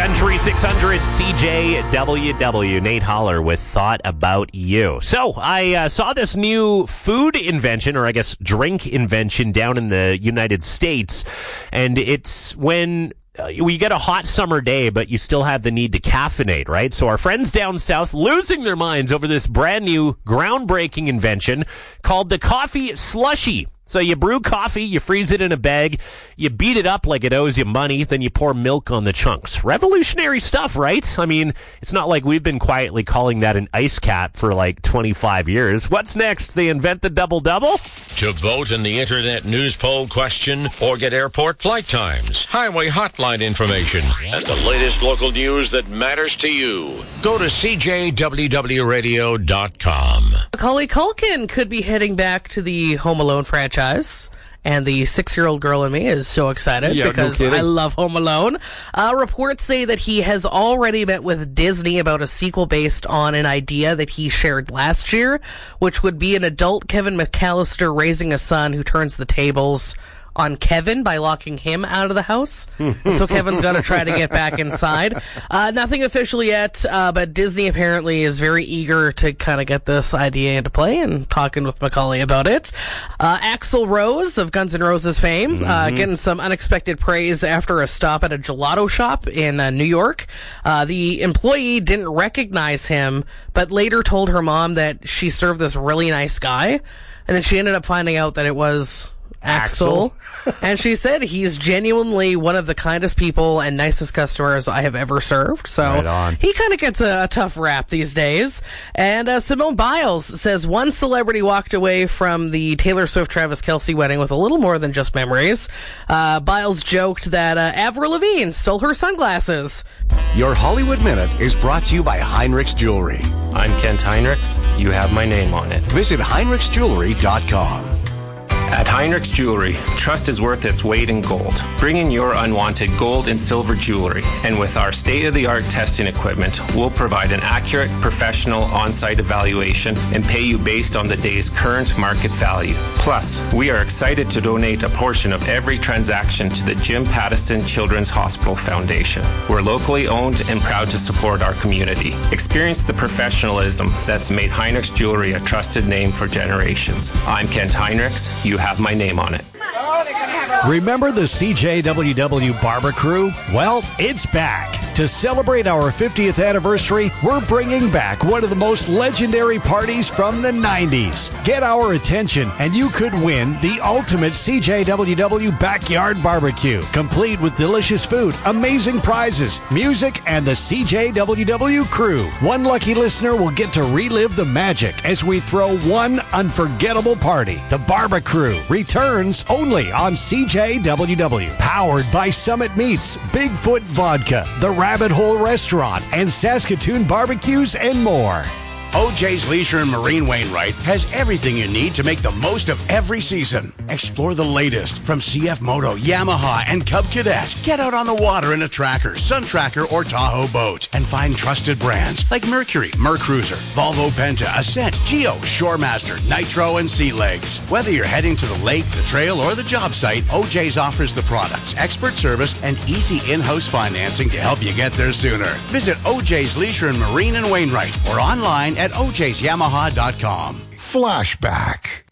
Country 600 CJWW. Nate Holler with Thought About You. So I saw this new food invention, or I guess drink invention, down in the United States. And it's when you get a hot summer day, but you still have the need to caffeinate, right? So our friends down south losing their minds over this brand new groundbreaking invention called the coffee slushie. So you brew coffee, you freeze it in a bag, you beat it up like it owes you money, then you pour milk on the chunks. Revolutionary stuff, right? I mean, it's not like we've been quietly calling that an ice cap for like 25 years. What's next? They invent the double-double? To vote in the Internet News Poll question or get airport flight times, highway hotline information, and the latest local news that matters to you, go to CJWWRadio.com. Macaulay Culkin could be heading back to the Home Alone franchise. And the 6-year-old girl in me is so excited because I love Home Alone. Reports say that he has already met with Disney about a sequel based on an idea that he shared last year, which would be an adult Kevin McAllister raising a son who turns the tables on Kevin by locking him out of the house. So Kevin's got to try to get back inside. Nothing official yet, but Disney apparently is very eager to kind of get this idea into play and talking with Macaulay about it. Axl Rose of Guns N' Roses fame, getting some unexpected praise after a stop at a gelato shop in New York. The employee didn't recognize him, but later told her mom that she served this really nice guy. And then she ended up finding out that it was Axl. And she said he's genuinely one of the kindest people and nicest customers I have ever served. So he kind of gets a tough rap these days. And Simone Biles says one celebrity walked away from the Taylor Swift-Travis Kelce wedding with a little more than just memories. Biles joked that Avril Lavigne stole her sunglasses. Your Hollywood Minute is brought to you by Heinrichs Jewelry. I'm Kent Heinrichs. You have my name on it. Visit HeinrichsJewelry.com. At Heinrichs Jewelry, trust is worth its weight in gold. Bring in your unwanted gold and silver jewelry, and with our state-of-the-art testing equipment, we'll provide an accurate, professional on-site evaluation and pay you based on the day's current market value. Plus, we are excited to donate a portion of every transaction to the Jim Pattison Children's Hospital Foundation. We're locally owned and proud to support our community. Experience the professionalism that's made Heinrichs Jewelry a trusted name for generations. I'm Kent Heinrichs. You have my name on it. Remember the CJWW Barber Crew? Well, it's back. To celebrate our 50th anniversary, we're bringing back one of the most legendary parties from the 90s. Get our attention, and you could win the ultimate CJWW Backyard Barbecue, complete with delicious food, amazing prizes, music, and the CJWW Crew. One lucky listener will get to relive the magic as we throw one unforgettable party. The Barber Crew returns only on CJWW. Powered by Summit Meats, Bigfoot Vodka, The Rabbit Hole Restaurant, and Saskatoon Barbecues, and more. OJ's Leisure and Marine Wainwright has everything you need to make the most of every season. Explore the latest from CF Moto, Yamaha, and Cub Cadet. Get out on the water in a Tracker, Sun Tracker, or Tahoe boat and find trusted brands like Mercury, Mercruiser, Volvo Penta, Ascent, Geo, Shoremaster, Nitro, and Sea Legs. Whether you're heading to the lake, the trail, or the job site, OJ's offers the products, expert service, and easy in-house financing to help you get there sooner. Visit OJ's Leisure and Marine and Wainwright or online at ojsyamaha.com. Flashback.